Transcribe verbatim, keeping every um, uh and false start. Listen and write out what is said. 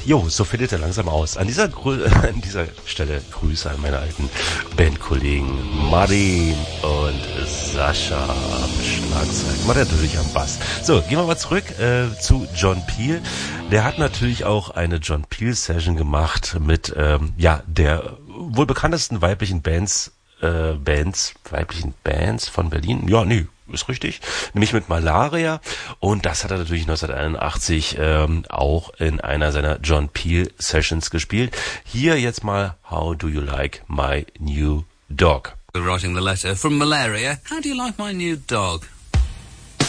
Jo, so findet er langsam aus. An dieser, Grü- an dieser Stelle Grüße an meine alten Bandkollegen Martin und Sascha am Schlagzeug. Martin natürlich am Bass. So, gehen wir mal zurück äh, zu John Peel. Der hat natürlich auch eine John Peel Session gemacht mit ähm, ja der wohl bekanntesten weiblichen Bands, äh, Bands, weiblichen Bands von Berlin. Ja, nee. Ist richtig, nämlich mit Malaria, und das hat er natürlich neunzehnhunderteinundachtzig ähm, auch in einer seiner John Peel Sessions gespielt. Hier jetzt mal How Do You Like My New Dog? Writing the letter from Malaria. How do you like my new dog?